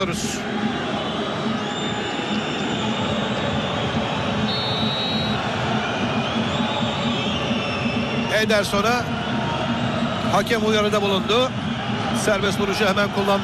Ederson'a hakem uyarıda bulundu. Serbest vuruşu hemen kullandı.